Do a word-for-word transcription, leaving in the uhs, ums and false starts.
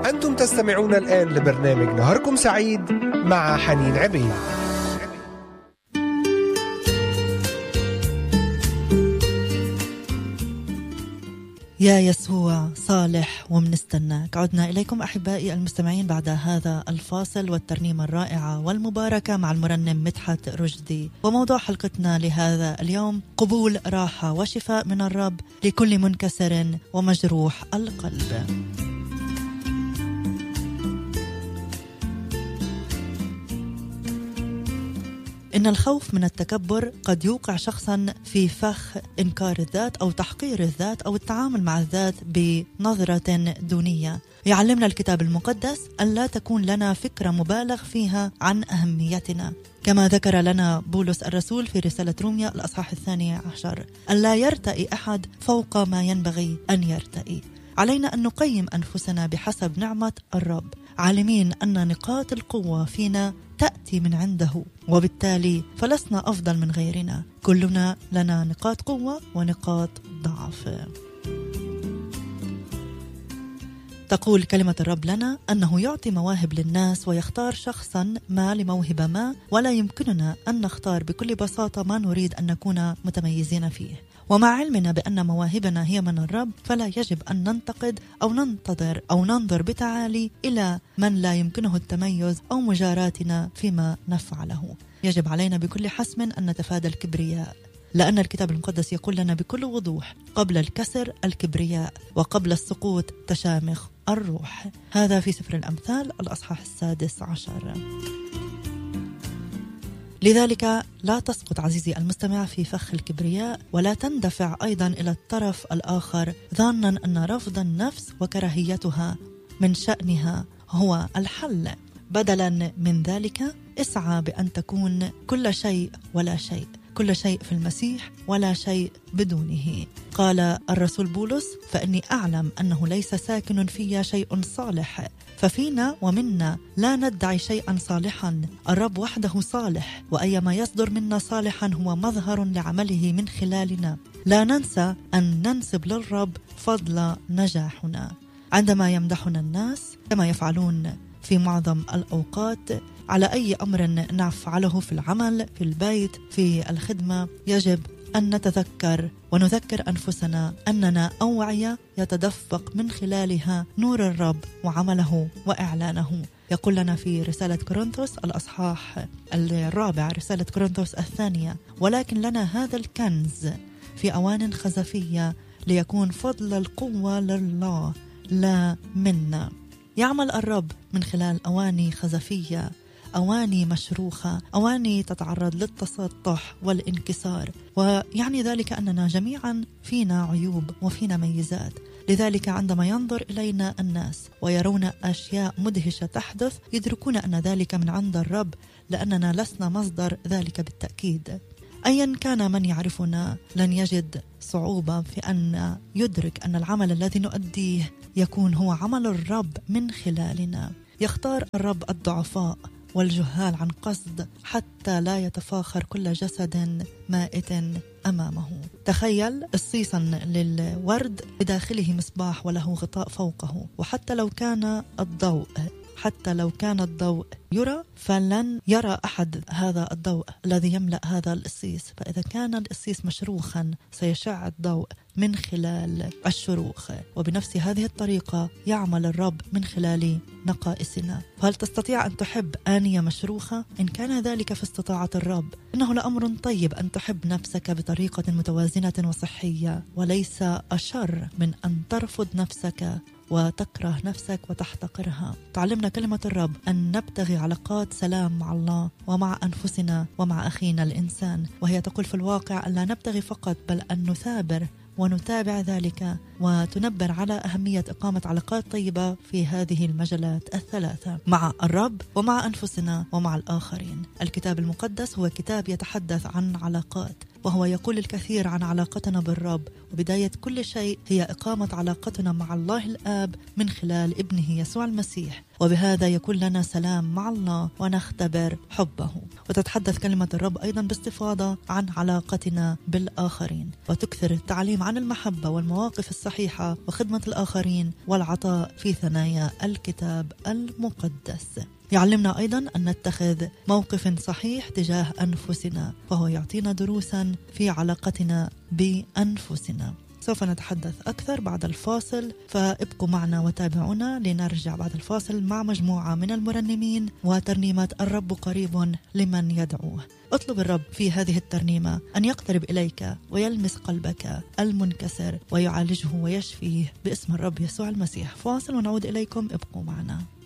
أنتم تستمعون الآن لبرنامج نهاركم سعيد مع حنين عبيد. يا يسوع صالح ومنستناك. عدنا إليكم أحبائي المستمعين بعد هذا الفاصل والترنيمة الرائعة والمباركة مع المرنم مدحت رشدي. وموضوع حلقتنا لهذا اليوم قبول راحة وشفاء من الرب لكل منكسر ومجروح القلب. إن الخوف من التكبر قد يوقع شخصا في فخ إنكار الذات أو تحقير الذات أو التعامل مع الذات بنظرة دونية. يعلمنا الكتاب المقدس أن لا تكون لنا فكرة مبالغ فيها عن أهميتنا، كما ذكر لنا بولس الرسول في رسالة روميا الأصحاح الثاني عشر أن لا يرتئي أحد فوق ما ينبغي أن يرتئي. علينا أن نقيم أنفسنا بحسب نعمة الرب، عالمين أن نقاط القوة فينا تأتي من عنده، وبالتالي فلسنا أفضل من غيرنا. كلنا لنا نقاط قوة ونقاط ضعف. تقول كلمة الرب لنا أنه يعطي مواهب للناس ويختار شخصا ما لموهبة ما، ولا يمكننا أن نختار بكل بساطة ما نريد أن نكون متميزين فيه. ومع علمنا بأن مواهبنا هي من الرب، فلا يجب أن ننتقد أو ننتظر أو ننظر بتعالي إلى من لا يمكنه التميز أو مجاراتنا فيما نفعله. يجب علينا بكل حسم أن نتفادى الكبرياء، لأن الكتاب المقدس يقول لنا بكل وضوح: قبل الكسر الكبرياء، وقبل السقوط تشامخ الروح. هذا في سفر الأمثال الأصحاح السادس عشر. لذلك لا تسقط عزيزي المستمع في فخ الكبرياء، ولا تندفع أيضا إلى الطرف الآخر ظانا أن رفض النفس وكراهيتها من شأنها هو الحل. بدلا من ذلك اسعى بأن تكون كل شيء ولا شيء، كل شيء في المسيح ولا شيء بدونه. قال الرسول بولس: فإني أعلم أنه ليس ساكن في شيء صالح، ففينا ومنا لا ندعي شيئا صالحا. الرب وحده صالح، وأي ما يصدر منا صالحا هو مظهر لعمله من خلالنا. لا ننسى أن ننسب للرب فضل نجاحنا. عندما يمدحنا الناس كما يفعلون في معظم الأوقات على أي أمر نفعله في العمل، في البيت، في الخدمة، يجب أن نتذكر ونذكر أنفسنا أننا أوعية يتدفق من خلالها نور الرب وعمله وإعلانه. يقول لنا في رسالة كورنثوس الأصحاح الرابع، رسالة كورنثوس الثانية: ولكن لنا هذا الكنز في أوان خزفية ليكون فضل القوة لله لا منا. يعمل الرب من خلال أواني خزفية، أواني مشروخة، أواني تتعرض للتسطح والانكسار، ويعني ذلك أننا جميعا فينا عيوب وفينا ميزات. لذلك عندما ينظر إلينا الناس ويرون أشياء مدهشة تحدث، يدركون أن ذلك من عند الرب، لأننا لسنا مصدر ذلك بالتأكيد. أيا كان من يعرفنا لن يجد صعوبة في أن يدرك أن العمل الذي نؤديه يكون هو عمل الرب من خلالنا. يختار الرب الضعفاء والجهال عن قصد حتى لا يتفاخر كل جسد مائت أمامه. تخيل الصيصا للورد بداخله مصباح وله غطاء فوقه، وحتى لو كان الضوء حتى لو كان الضوء يرى، فلن يرى أحد هذا الضوء الذي يملأ هذا القصيص. فإذا كان القصيص مشروخا سيشع الضوء من خلال الشروخ. وبنفس هذه الطريقة يعمل الرب من خلال نقائصنا. فهل تستطيع أن تحب آنية مشروخة؟ إن كان ذلك في استطاعة الرب، إنه لأمر طيب أن تحب نفسك بطريقة متوازنة وصحية، وليس أشر من أن ترفض نفسك وتكره نفسك وتحتقرها. تعلمنا كلمة الرب أن نبتغي علاقات سلام مع الله ومع أنفسنا ومع أخينا الإنسان، وهي تقول في الواقع أن لا نبتغي فقط، بل أن نثابر ونتابع ذلك وتنبر على أهمية إقامة علاقات طيبة في هذه المجالات الثلاثة، مع الرب ومع أنفسنا ومع الآخرين. الكتاب المقدس هو كتاب يتحدث عن علاقات، وهو يقول الكثير عن علاقتنا بالرب. وبداية كل شيء هي إقامة علاقتنا مع الله الآب من خلال ابنه يسوع المسيح، وبهذا يكون لنا سلام مع الله ونختبر حبه. وتتحدث كلمة الرب أيضا باستفاضة عن علاقتنا بالآخرين، وتكثر التعليم عن المحبة والمواقف الصحيحة وخدمة الآخرين والعطاء في ثنايا الكتاب المقدس. يعلمنا أيضا أن نتخذ موقف صحيح تجاه أنفسنا، وهو يعطينا دروسا في علاقتنا بأنفسنا. سوف نتحدث أكثر بعد الفاصل، فابقوا معنا وتابعونا لنرجع بعد الفاصل مع مجموعة من المرنمين وترنيمة الرب قريب لمن يدعوه. اطلب الرب في هذه الترنيمة أن يقترب إليك ويلمس قلبك المنكسر ويعالجه ويشفيه باسم الرب يسوع المسيح. فاصل ونعود إليكم، ابقوا معنا.